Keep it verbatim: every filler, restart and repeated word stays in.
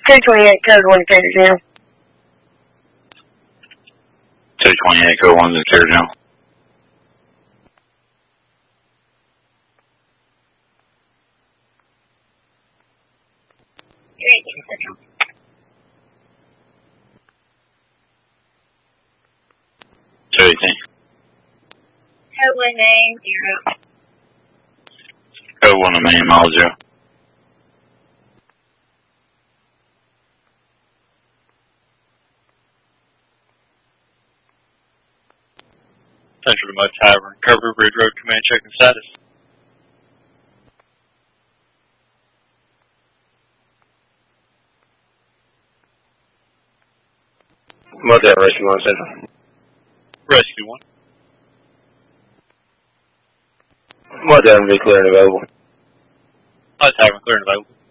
two twenty-eight, code one, Decatur General. two twenty-eight, code one, Decatur General. two eighteen. Code one, name, zero. Code one, main, mile zero. Central Remote Tavern, Cover Bridge Road, command checking status. Motel Rescue one, Central. Rescue one. Motel be clear and available. Motel Tavern, clear and available.